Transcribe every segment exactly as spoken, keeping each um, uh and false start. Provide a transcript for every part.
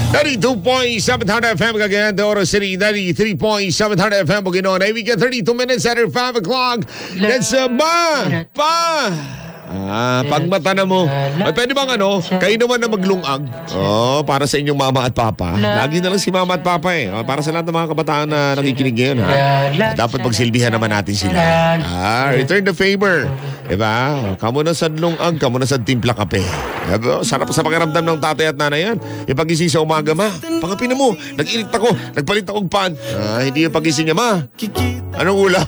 ninety-two point seven Hard F M Cagayan de Oro City, ninety-three point seven Hard F M Bukidnon. We get thirty-two minutes after five o'clock. Let's uh, ba, pa. Ah, pagmata na mo. Ay, pwede bang ano, kayo naman na maglungag. Oh, para sa inyong mama at papa. Lagi na lang si mama at papa eh. Oh, para sa lahat ng mga kabataan na nakikinig ngayon ha. Dapat pagsilbihan naman natin sila. Ah, return the favor. Diba? Kamu na sa lungag, kamu na sa timpla kape. Diba? Sarap sa pakiramdam ng tatay at nanay yan. Ipagising sa umaga, ma. Pangapin mo, nag-init ako, nagpalit akong pan. Ah, hindi yung pagising niya, ma. Anong ulam?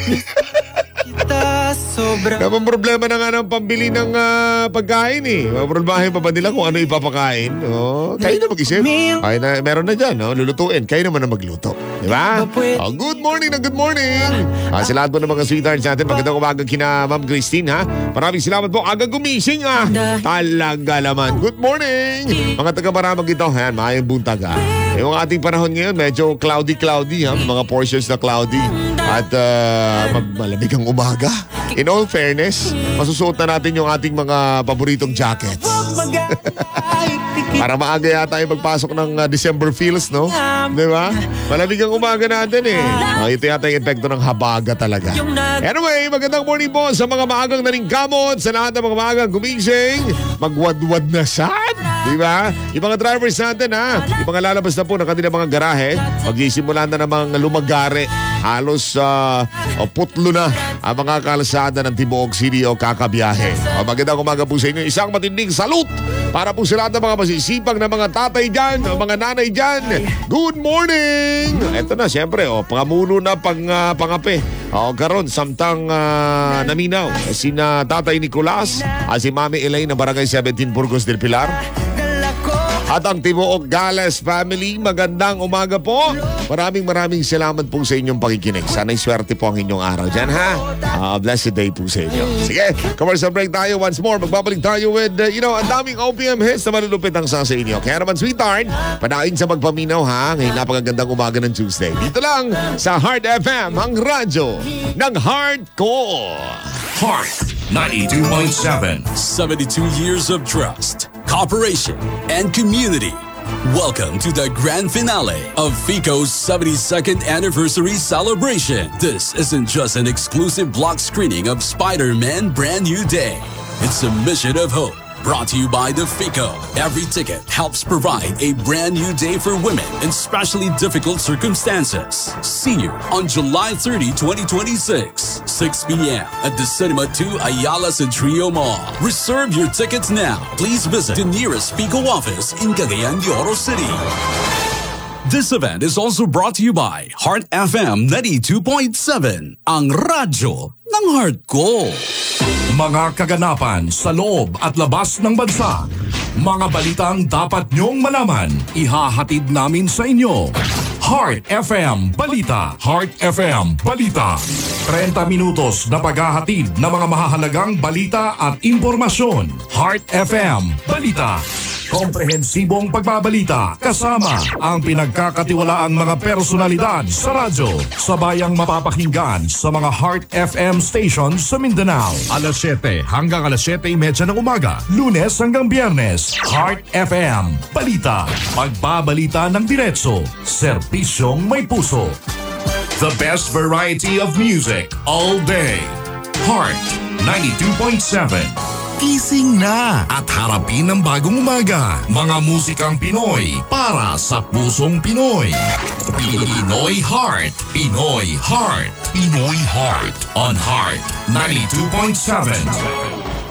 Kapag problema na nga ng pambili ng uh, pagkain eh. Problemahin pa ba nila kung ano ipapakain? Oh, kayo na mag-isip. Ay, na, meron na dyan, no? Lulutuin. Kayo naman na magluto. Diba? Oh, good morning na good morning. Ah, sa lahat po ng mga sweethearts natin, magandang umaga kina Ma'am Christine, ha? Maraming salamat po. Aga gumising, ah. Talaga naman. Good morning. Mga taga-maramag ito. Ayan, maayong buntag, ha? Yung ating panahon ngayon, medyo cloudy-cloudy, ha? Mga portions na cloudy. At uh, malamig ang umaga. In all fairness, masusuot na natin yung ating mga paboritong jackets. Para maaga yata yung magpasok ng uh, December feels, no? Di ba? Malamig ang umaga natin eh. Uh, ito yata yung epekto ng habaga talaga. Anyway, magandang morning po sa mga maagang naringkamot, sa lahat ng mga maagang gumising. Magwadwad na sad. Di ba? Yung mga drivers natin, ha? Yung mga lalabas na po ng kanilang mga garahe, magsisimula na namang lumagare. Halos uh, o putlo na ang mga kalsada ng Tibuok City o kakabiyahe. O, magandang umaga po sa inyo. Isang matinding salute para po sa lahat ng mga masisipag na mga tatay dyan, mga nanay dyan. Good morning! Ito na, siyempre, o, pangamuno na pang, uh, pangape. O, karon, samtang uh, naminaw. Sina Tatay Nicolas at si Mami Elaine ng Barangay seventeen Burgos del Pilar. At ang Tibuok Gales family, magandang umaga po. Maraming maraming salamat po sa inyong pakikinig. Sana'y swerte po ang inyong araw dyan, ha? Uh, blessed day po sa inyo. Sige, commercial break tayo once more. Magbabalik tayo with, uh, you know, ang daming O P M hits na malulupit ang sa sa inyo. Kaya naman, sweetheart, panain sa magpaminaw, ha? Ngayon napakagandang umaga ng Tuesday. Dito lang sa Hard F M, ang radyo ng Hardcore. Heart ninety-two point seven. seventy-two years of trust, cooperation, and community. Welcome to the grand finale of FICO's seventy-second anniversary celebration. This isn't just an exclusive block screening of Spider-Man Brand New Day. It's a mission of hope. Brought to you by the FICO. Every ticket helps provide a brand new day for women in especially difficult circumstances. See you on July thirtieth, twenty twenty-six, six p.m. at the Cinema two Ayala Centrio Mall. Reserve your tickets now. Please visit the nearest FICO office in Cagayan de Oro City. This event is also brought to you by Heart F M ninety-two point seven, ang radyo ng Hardcore. Mga kaganapan sa loob at labas ng bansa. Mga balitang dapat nyong malaman, ihahatid namin sa inyo. Heart F M Balita. Heart F M Balita. thirty minutos na paghahatid ng mga mahahalagang balita at impormasyon. Heart F M Balita. Komprehensibong pagbabalita kasama ang pinagkakatiwalaang mga personalidad sa radyo. Sabayang mapapakinggan sa mga Heart F M stations sa Mindanao. alas siyete hanggang alas siyete trenta ng umaga, Lunes hanggang Biyernes. Heart F M Balita. Pagbabalita ng diretso, serbisyong may puso. The best variety of music all day. Heart ninety-two point seven. Gising na at harapin ang bagong umaga. Mga musikang Pinoy para sa pusong Pinoy. Pinoy Heart. Pinoy Heart. Pinoy Heart on Heart ninety-two point seven.